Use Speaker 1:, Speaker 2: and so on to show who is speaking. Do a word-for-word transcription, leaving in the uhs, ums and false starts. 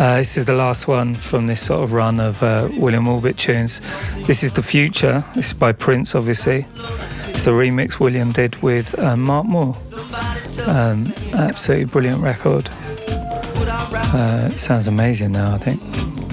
Speaker 1: Uh, this is the last one from this sort of run of uh, William Orbit tunes. This is The Future. This is by Prince, obviously. It's a remix William did with uh, Mark Moore. Um, absolutely brilliant record. Uh, it sounds amazing now, I think.